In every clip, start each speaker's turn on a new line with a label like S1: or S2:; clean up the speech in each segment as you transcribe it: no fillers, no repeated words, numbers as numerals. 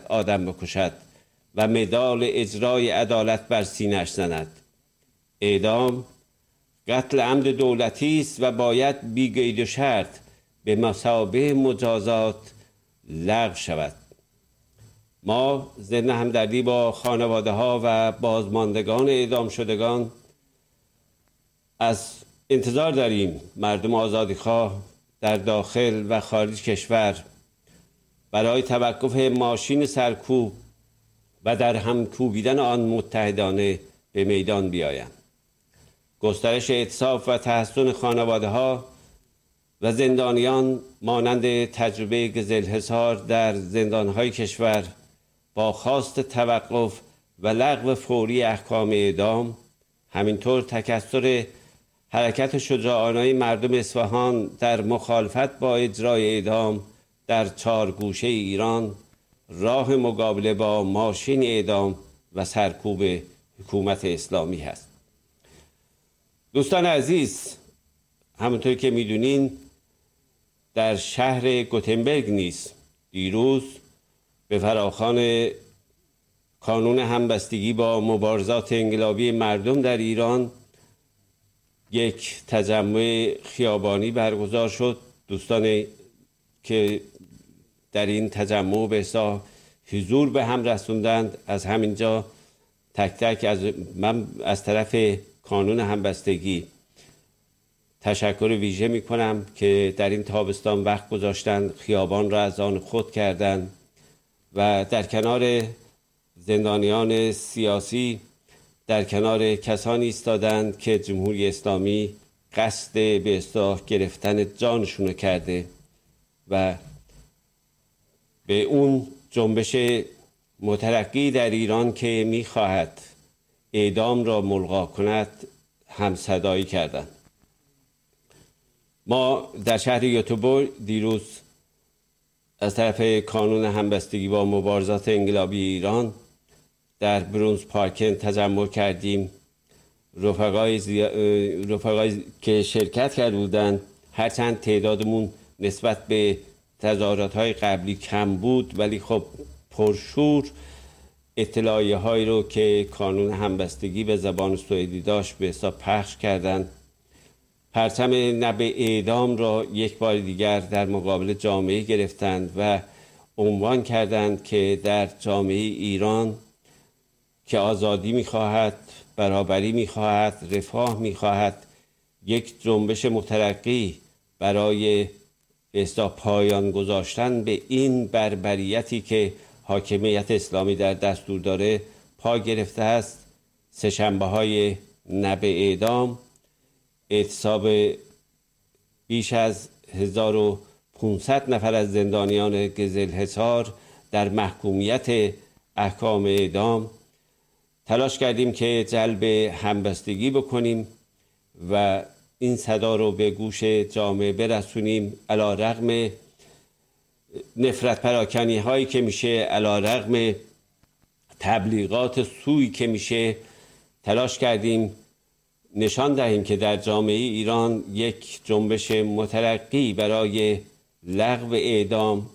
S1: آدم بکشد و مدال اجرای عدالت بر سینه‌اش زند. اعدام قتل عمد دولتی است و باید بی قید و شرط به مثابه مجازات لغو شود. ما ضمن همدردی با خانواده ها و بازماندگان اعدام شدگان از انتظار داریم مردم آزادیخواه در داخل و خارج کشور برای توقف ماشین سرکوب و در هم کوبیدن آن متحدانه به میدان بیایند. گسترش اعتصاب و تحصن خانواده ها و زندانیان مانند تجربه قزلحصار در زندانهای کشور با خواست توقف و لغو فوری احکام اعدام، همینطور تکثر حرکت شجاعانه مردم اصفهان در مخالفت با اجرای اعدام در 4 گوشه ایران راه مقابله با ماشین اعدام و سرکوب حکومت اسلامی هست. دوستان عزیز، همونطور که میدونین در شهر گوتنبرگ نیز دیروز به فراخوان کانون همبستگی با مبارزات انقلابی مردم در ایران یک تجمع خیابانی برگزار شد. دوستانی که در این تجمع به اصطلاح حضور به هم رسوندند، از همینجا تک تک من از طرف کانون همبستگی تشکر ویژه می کنم که در این تابستان وقت گذاشتند، خیابان را از آن خود کردند و در کنار زندانیان سیاسی، در کنار کسانی ایستادند که جمهوری اسلامی قصد به اصطلاح گرفتن جانشون کرده و به اون جنبش مترقی در ایران که می‌خواهد اعدام را ملغا کند هم صدایی کردند. ما در شهر گوتنبرگ دیروز از طرف کانون همبستگی با مبارزات انقلابی ایران در برونز پارکن تجمع کردیم. رفقای که شرکت کرده بودند، هرچند تعدادمون نسبت به تظاهرات‌های قبلی کم بود، ولی خب پرشور اطلاعیه هایی رو که کانون همبستگی به زبان سوئدی داشت به حساب پخش کردند. پرچم نب اعدام را یک بار دیگر در مقابل جامعه گرفتند و عنوان کردند که در جامعه ایران که آزادی می‌خواهد، برابری می‌خواهد، رفاه می‌خواهد، یک جنبش مترقی برای به اصطلاح پایان گذاشتن به این بربریتی که حاکمیت اسلامی در دستور داره پا گرفته است. سه‌شنبه‌های نب اعدام، اعتصاب بیش از 1500 نفر از زندانیان قزلحصار در محکومیت احکام اعدام، تلاش کردیم که جلب همبستگی بکنیم و این صدا رو به گوش جامعه برسونیم. علی‌رغم نفرت پراکنی هایی که میشه، علی‌رغم تبلیغات سوی که میشه، تلاش کردیم نشان دهیم که در جامعه ایران یک جنبش مترقی برای لغو اعدام،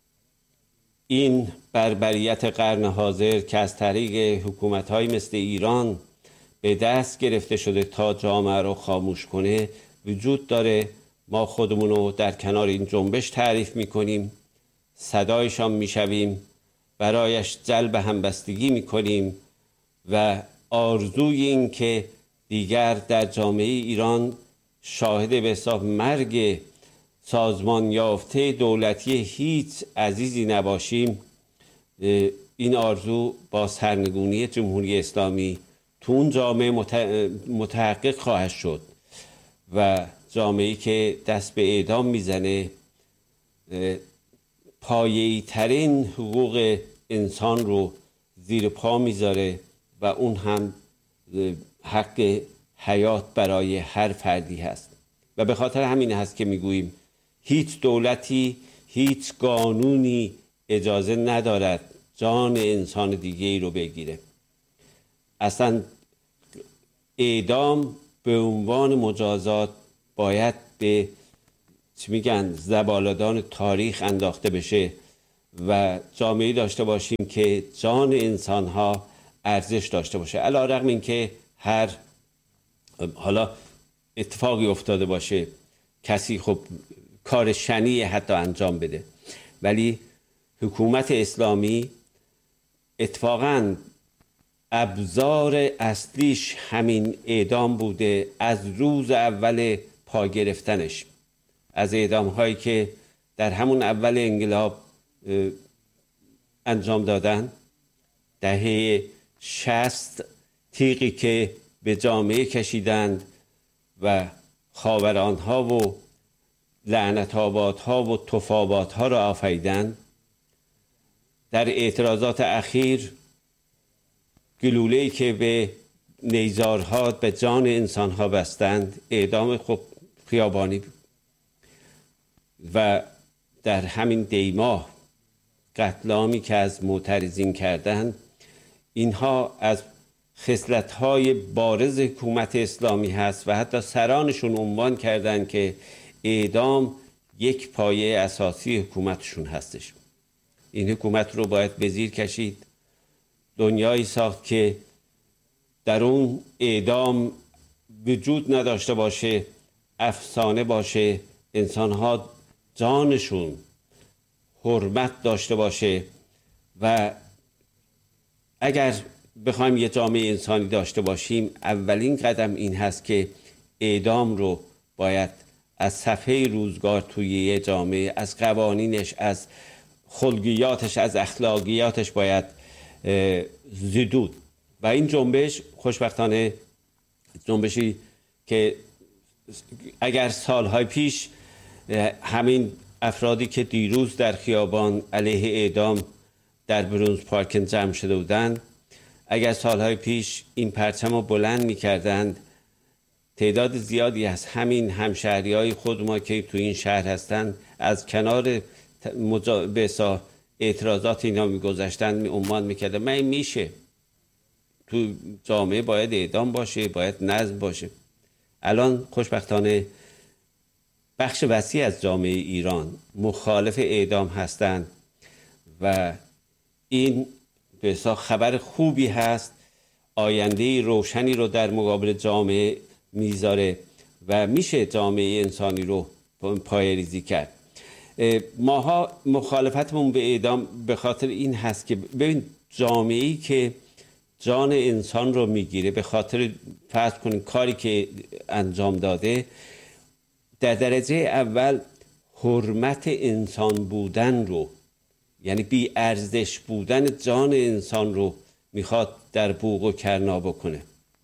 S1: این بربریت قرن حاضر که از طریق حکومت‌های مثل ایران به دست گرفته شده تا جامعه رو خاموش کنه وجود داره. ما خودمون رو در کنار این جنبش تعریف میکنیم، صدایشان میشویم، برایش جلب همبستگی میکنیم و آرزوی این که دیگر در جامعه ایران شاهد به حساب مرگ سازمان یافته دولتی هیچ عزیزی نباشیم، این آرزو با سرنگونی جمهوری اسلامی تو اون جامعه متحقق خواهد شد و جامعه‌ای که دست به اعدام میزنه پایه‌ای ترین حقوق انسان رو زیر پا میذاره و اون هم حق حیات برای هر فردی هست و به خاطر همین هست که میگوییم هیچ دولتی، هیچ قانونی اجازه ندارد جان انسان دیگه ای رو بگیره. اصلا اعدام به عنوان مجازات باید به زبالدان تاریخ انداخته بشه و جامعه داشته باشیم که جان انسانها ارزش داشته باشه. علی‌رغم اینکه هر حالا اتفاقی افتاده باشه، کسی خب کار شنیع حتی انجام بده، ولی حکومت اسلامی اتفاقاً ابزار اصلیش همین اعدام بوده. از روز اول پا گرفتنش، از اعدام هایی که در همون اول انقلاب انجام دادن، دهه 60 تیغی که به جامعه کشیدند و خاورانها و لعنت‌آبادها و طف‌آبادها را آفریدند. در اعتراضات اخیر گلوله‌ای که به نیزارها به جان انسانها بستند، اعدام خب خیابانی و در همین دیماه قتل عامی که از معترضین کردند، اینها از خصلت‌های بارز حکومت اسلامی هست و حتی سرانشون عنوان کردند که اعدام یک پایه اساسی حکومتشون هستش. این حکومت رو باید به زیر کشید. دنیایی ساخت که در اون اعدام وجود نداشته باشه، افسانه باشه، انسانها جانشون حرمت داشته باشه. و اگر بخوایم یه جامعه انسانی داشته باشیم، اولین قدم این هست که اعدام رو باید از صفحه روزگار توی یه جامعه، از قوانینش، از خلقیاتش، از اخلاقیاتش باید زدود. و این جنبش خوشبختانه جنبشی که اگر سالهای پیش همین افرادی که دیروز در خیابان علیه اعدام در برونز پارک جمع شده بودند، اگر سالهای پیش این پرچم رو بلند می کردند، تعداد زیادی از همین همشهریای خود ما که تو این شهر هستند از کنار اعتراضات اینا می گذاشتند، عنوان می کردند من این میشه، تو جامعه باید اعدام باشه، باید نظم باشه. الان خوشبختانه بخش وسیع از جامعه ایران مخالف اعدام هستند و این به حساب خبر خوبی هست، آینده روشنی رو در مقابل جامعه میذاره و میشه جامعه انسانی رو پایه‌ریزی کرد. ماها مخالفتمون به اعدام به خاطر این هست که ببین جامعه‌ای که جان انسان رو میگیره به خاطر فرض کنید کاری که انجام داده، در درجه اول حرمت انسان بودن رو، یعنی بی ارزش بودن جان انسان رو میخواد در بوق و کرنا بکنه.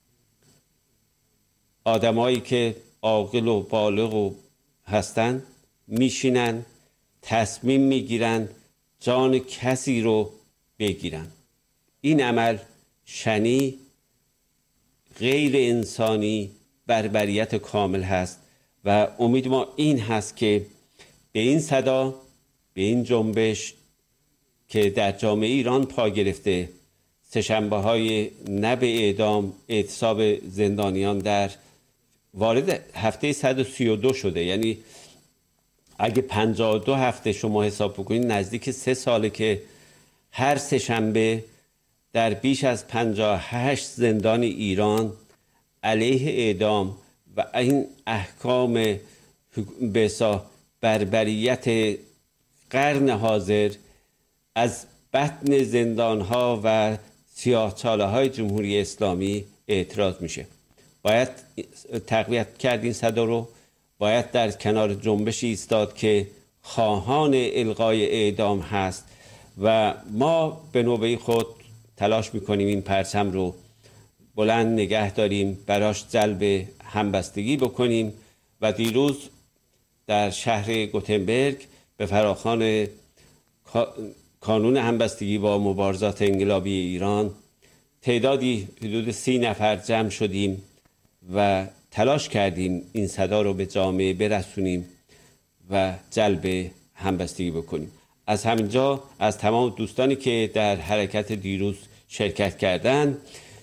S1: آدمایی که عاقل و بالغ و هستن میشینن تصمیم میگیرن جان کسی رو بگیرن. این عمل شنی، غیر انسانی، بربریت کامل هست و امید ما این هست که به این صدا، به این جنبش که در جامعه ایران پا گرفته، سه‌شنبه های نه به اعدام، اعتصاب زندانیان در وارد هفته 132 شده، یعنی اگه 52 هفته شما حساب بکنید نزدیک 3 ساله که هر سه‌شنبه در بیش از 58 زندان ایران علیه اعدام و این احکام به بربریت قرن حاضر از بطن زندانها و سیاه‌چاله‌های جمهوری اسلامی اعتراض میشه. باید تقویت کرد این صدا رو، باید در کنار جنبشی ایستاد که خواهان الغای اعدام هست و ما به نوبه خود تلاش میکنیم این پرچم رو بلند نگه داریم، براش جلب همبستگی بکنیم. و دیروز در شهر گوتنبرگ به فراخوان کانون همبستگی با مبارزات انقلابی ایران تعدادی حدود 30 نفر جمع شدیم و تلاش کردیم این صدا رو به جامعه برسونیم و جلب همبستگی بکنیم. از همینجا از تمام دوستانی که در حرکت دیروز شرکت کردند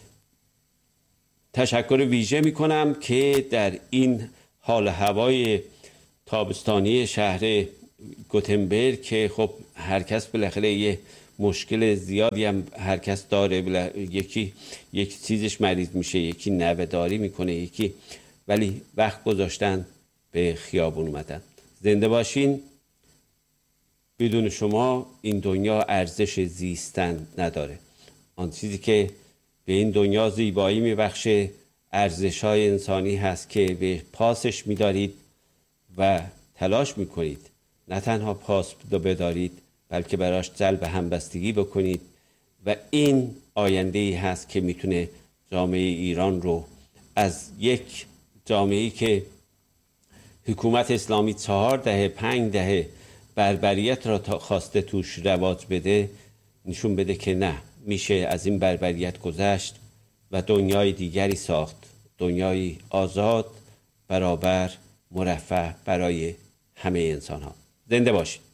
S1: تشکر ویژه می کنم که در این حال هوای تابستانی شهر گوتنبرگ که خب هر کس بالاخره یه مشکل زیادی هم هر کس داره، یکی یک چیزش مریض میشه، یکی نوه‌داری میکنه، یکی، ولی وقت گذاشتن به خیابون اومدن. زنده باشین. بدون شما این دنیا ارزش زیستن نداره. آن چیزی که به این دنیا زیبایی میبخشه ارزش‌های انسانی هست که به پاسش میدارید و تلاش میکنید نه تنها پاس بدارید بلکه براش جلب همبستگی بکنید و این آینده‌ای هست که میتونه جامعه ایران رو از یک جامعه‌ای که حکومت اسلامی 4 دهه 5 دهه بربریت را خواسته توش رواج بده، نشون بده که نه، میشه از این بربریت گذشت و دنیای دیگری ساخت، دنیای آزاد، برابر، مرفه برای همه انسان ها. زنده باشید.